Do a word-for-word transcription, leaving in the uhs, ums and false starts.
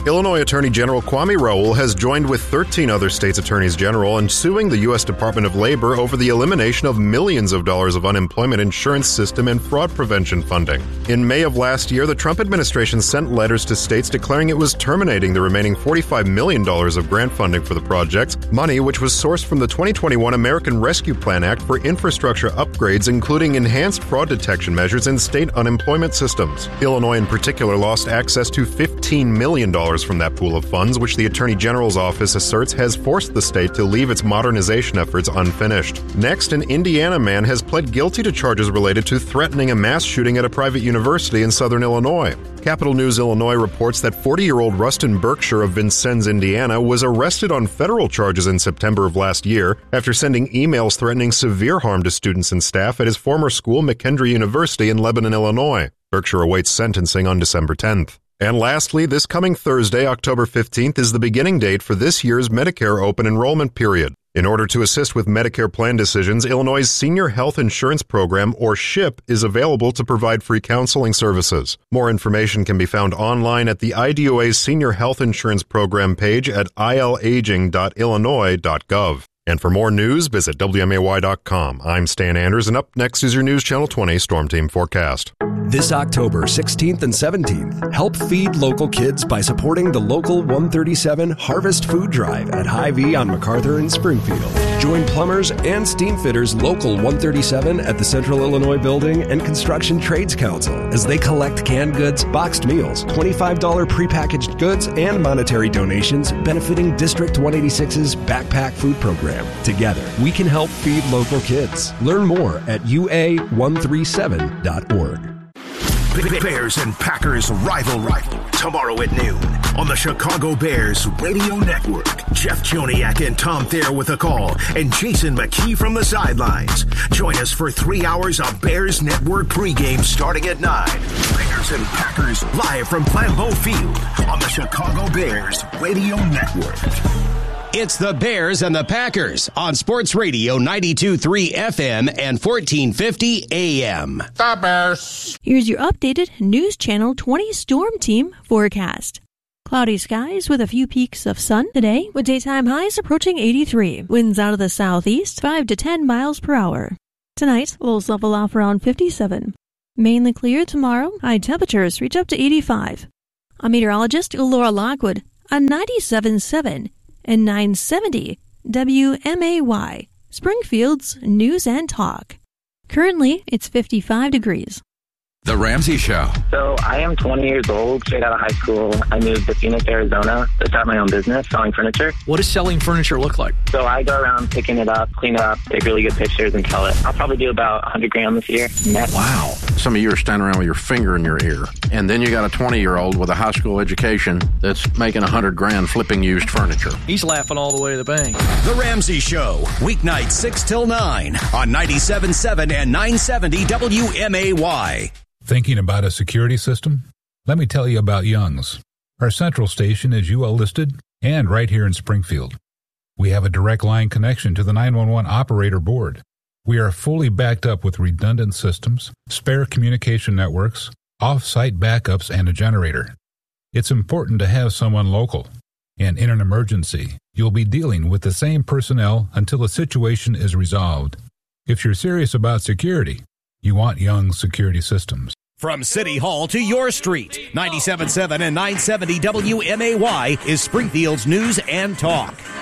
Illinois Attorney General Kwame Raoul has joined with thirteen other states' attorneys general in suing the U S Department of Labor over the elimination of millions of dollars of unemployment insurance system and fraud prevention funding. In May of last year, the Trump administration sent letters to states declaring it was terminating the remaining forty-five million dollars of grant funding for the project, money which was sourced from the twenty twenty-one American Rescue Plan Act for infrastructure upgrades, including enhanced fraud detection measures in state unemployment systems. Illinois in particular lost access to fifteen million dollars from that pool of funds, which the Attorney General's office asserts has forced the state to leave its modernization efforts unfinished. Next, an Indiana man has pled guilty to charges related to threatening a mass shooting at a private university in southern Illinois. Capital News Illinois reports that forty-year-old Rustin Berkshire of Vincennes, Indiana, was arrested on federal charges in September of last year after sending emails threatening severe harm to students and staff at his former school, McKendree University in Lebanon, Illinois. Berkshire awaits sentencing on December tenth. And lastly, this coming Thursday, October fifteenth, is the beginning date for this year's Medicare open enrollment period. In order to assist with Medicare plan decisions, Illinois' Senior Health Insurance Program, or SHIP, is available to provide free counseling services. More information can be found online at the I D O A's Senior Health Insurance Program page at I L aging dot illinois dot gov. And for more news, visit W M A Y dot com. I'm Stan Anders, and up next is your News Channel twenty Storm Team forecast. This October sixteenth and seventeenth, help feed local kids by supporting the local one thirty-seven Harvest Food Drive at Hy-Vee on MacArthur in Springfield. Join plumbers and steam fitters local one thirty-seven at the Central Illinois Building and Construction Trades Council as they collect canned goods, boxed meals, twenty-five dollars prepackaged goods, and monetary donations benefiting District one eighty-six's Backpack Food Program. Together, we can help feed local kids. Learn more at U A one thirty-seven dot org. Bears and Packers rivalry tomorrow at noon on the Chicago Bears Radio Network. Jeff Joniak and Tom Thayer with a call and Jason McKee from the sidelines. Join us for three hours of Bears Network pregame starting at nine. Bears and Packers live from Flambeau Field on the Chicago Bears Radio Network. It's the Bears and the Packers on Sports Radio ninety-two point three F M and fourteen fifty A M. The Bears. Here's your updated News Channel twenty Storm Team forecast. Cloudy skies with a few peaks of sun today, with daytime highs approaching eighty-three. Winds out of the southeast, five to ten miles per hour. Tonight, lows level off around fifty-seven. Mainly clear tomorrow, high temperatures reach up to eighty-five. I'm meteorologist Laura Lockwood on ninety-seven point seven and nine seventy W M A Y, Springfield's News and Talk. Currently, it's fifty-five degrees. The Ramsey Show. So I am twenty years old, straight out of high school. I moved to Phoenix, Arizona to start my own business selling furniture. What does selling furniture look like? So I go around picking it up, clean it up, take really good pictures, and sell it. I'll probably do about one hundred grand this year. Net. Wow. Some of you are standing around with your finger in your ear. And then you got a twenty-year-old with a high school education that's making one hundred grand flipping used furniture. He's laughing all the way to the bank. The Ramsey Show, weeknights six till nine on ninety-seven point seven and nine seventy W M A Y. Thinking about a security system? Let me tell you about Young's. Our central station is U L listed and right here in Springfield. We have a direct line connection to the nine one one operator board. We are fully backed up with redundant systems, spare communication networks, off-site backups, and a generator. It's important to have someone local. And in an emergency, you'll be dealing with the same personnel until the situation is resolved. If you're serious about security, you want Young's Security Systems. From City Hall to your street, ninety-seven point seven and nine seventy W M A Y is Springfield's News and Talk.